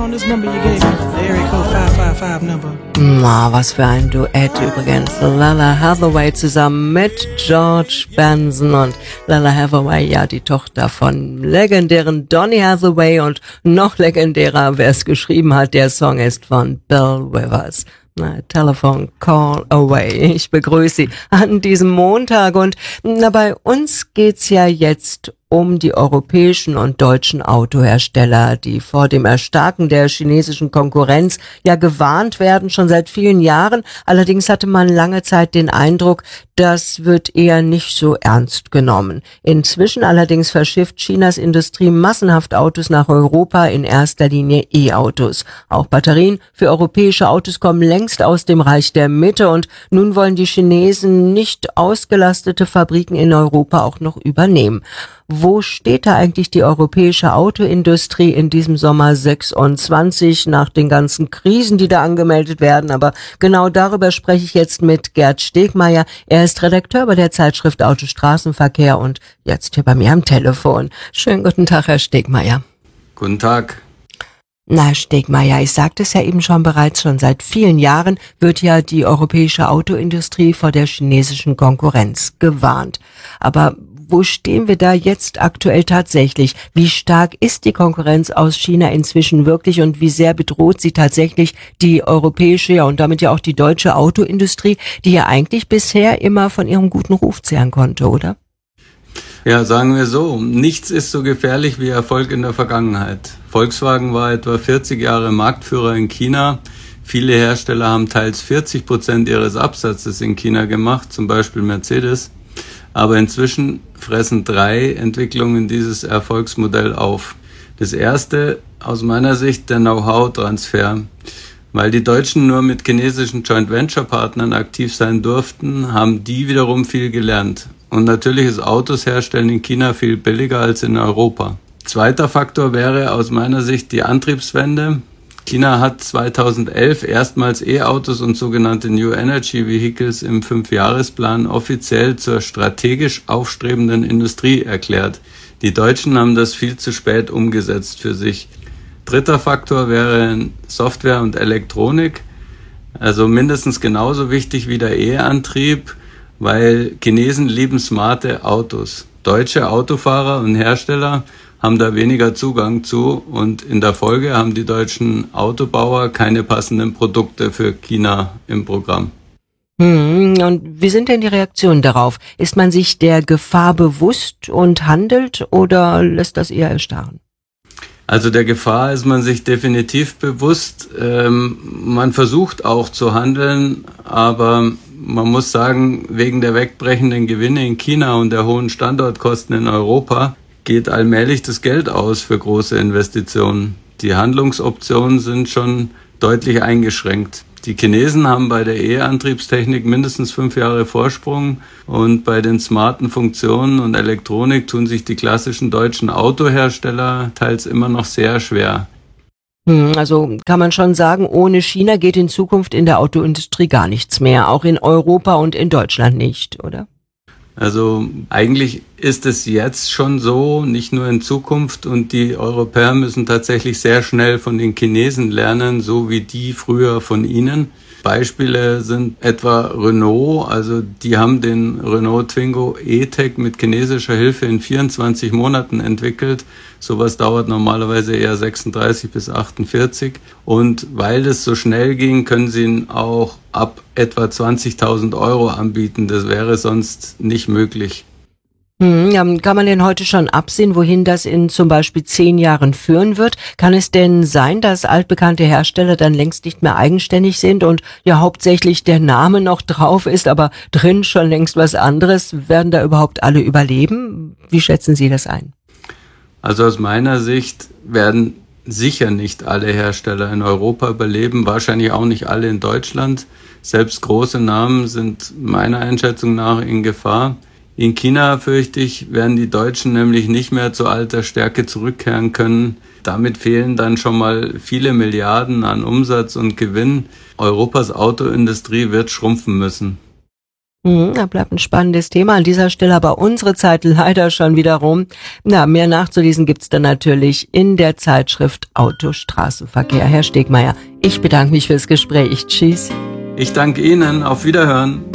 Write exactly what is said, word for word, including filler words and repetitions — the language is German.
on this number you gave me, the area code five five five number. Na, was für ein Duett übrigens. Lalah Hathaway zusammen mit George Benson und Lalah Hathaway, ja, die Tochter von legendären Donny Hathaway und noch legendärer, wer es geschrieben hat, der Song ist von Bill Withers. Na, Telephone Call Away. Ich begrüße Sie an diesem Montag und na, bei uns geht's ja jetzt um die europäischen und deutschen Autohersteller, die vor dem Erstarken der chinesischen Konkurrenz ja gewarnt werden, schon seit vielen Jahren. Allerdings hatte man lange Zeit den Eindruck, das wird eher nicht so ernst genommen. Inzwischen allerdings verschifft Chinas Industrie massenhaft Autos nach Europa, in erster Linie E-Autos. Auch Batterien für europäische Autos kommen längst aus dem Reich der Mitte und nun wollen die Chinesen nicht ausgelastete Fabriken in Europa auch noch übernehmen. Wo steht da eigentlich die europäische Autoindustrie in diesem Sommer sechsundzwanzig nach den ganzen Krisen, die da angemeldet werden? Aber genau darüber spreche ich jetzt mit Gerd Stegmaier. Er ist Redakteur bei der Zeitschrift Autostraßenverkehr und jetzt hier bei mir am Telefon. Schönen guten Tag, Herr Stegmaier. Guten Tag. Na, Herr Stegmaier, ich sagte es ja eben schon bereits, schon seit vielen Jahren wird ja die europäische Autoindustrie vor der chinesischen Konkurrenz gewarnt. Aber wo stehen wir da jetzt aktuell tatsächlich? Wie stark ist die Konkurrenz aus China inzwischen wirklich und wie sehr bedroht sie tatsächlich die europäische, ja und damit ja auch die deutsche Autoindustrie, die ja eigentlich bisher immer von ihrem guten Ruf zehren konnte, oder? Ja, sagen wir so, nichts ist so gefährlich wie Erfolg in der Vergangenheit. Volkswagen war etwa vierzig Jahre Marktführer in China. Viele Hersteller haben teils vierzig Prozent ihres Absatzes in China gemacht, zum Beispiel Mercedes. Aber inzwischen fressen drei Entwicklungen dieses Erfolgsmodell auf. Das erste, aus meiner Sicht, der Know-how-Transfer. Weil die Deutschen nur mit chinesischen Joint-Venture-Partnern aktiv sein durften, haben die wiederum viel gelernt. Und natürlich ist Autos herstellen in China viel billiger als in Europa. Zweiter Faktor wäre aus meiner Sicht die Antriebswende. China hat zweitausendelf erstmals E-Autos und sogenannte New Energy Vehicles im Fünfjahresplan offiziell zur strategisch aufstrebenden Industrie erklärt. Die Deutschen haben das viel zu spät umgesetzt für sich. Dritter Faktor wäre Software und Elektronik, also mindestens genauso wichtig wie der E-Antrieb, weil Chinesen lieben smarte Autos. Deutsche Autofahrer und Hersteller haben da weniger Zugang zu und in der Folge haben die deutschen Autobauer keine passenden Produkte für China im Programm. Hm, und wie sind denn die Reaktionen darauf? Ist man sich der Gefahr bewusst und handelt oder lässt das eher erstarren? Also der Gefahr ist man sich definitiv bewusst. Ähm, man versucht auch zu handeln, aber man muss sagen, wegen der wegbrechenden Gewinne in China und der hohen Standortkosten in Europa geht allmählich das Geld aus für große Investitionen. Die Handlungsoptionen sind schon deutlich eingeschränkt. Die Chinesen haben bei der E-Antriebstechnik mindestens fünf Jahre Vorsprung und bei den smarten Funktionen und Elektronik tun sich die klassischen deutschen Autohersteller teils immer noch sehr schwer. Hm, also kann man schon sagen, ohne China geht in Zukunft in der Autoindustrie gar nichts mehr, auch in Europa und in Deutschland nicht, oder? Also eigentlich ist es jetzt schon so, nicht nur in Zukunft, und die Europäer müssen tatsächlich sehr schnell von den Chinesen lernen, so wie die früher von ihnen. Beispiele sind etwa Renault, also die haben den Renault Twingo E-Tech mit chinesischer Hilfe in vierundzwanzig Monaten entwickelt. Sowas dauert normalerweise eher sechsunddreißig bis achtundvierzig. Und weil das so schnell ging, können sie ihn auch ab etwa zwanzigtausend Euro anbieten. Das wäre sonst nicht möglich. Hm, ja, kann man denn heute schon absehen, wohin das in zum Beispiel zehn Jahren führen wird? Kann es denn sein, dass altbekannte Hersteller dann längst nicht mehr eigenständig sind und ja hauptsächlich der Name noch drauf ist, aber drin schon längst was anderes? Werden da überhaupt alle überleben? Wie schätzen Sie das ein? Also aus meiner Sicht werden sicher nicht alle Hersteller in Europa überleben, wahrscheinlich auch nicht alle in Deutschland. Selbst große Namen sind meiner Einschätzung nach in Gefahr. In China, fürchte ich, werden die Deutschen nämlich nicht mehr zu alter Stärke zurückkehren können. Damit fehlen dann schon mal viele Milliarden an Umsatz und Gewinn. Europas Autoindustrie wird schrumpfen müssen. Mhm, da bleibt ein spannendes Thema. An dieser Stelle aber unsere Zeit leider schon wieder rum. Na, mehr nachzulesen gibt's dann natürlich in der Zeitschrift Autostraßenverkehr. Herr Stegmeier, ich bedanke mich fürs Gespräch. Tschüss. Ich danke Ihnen. Auf Wiederhören.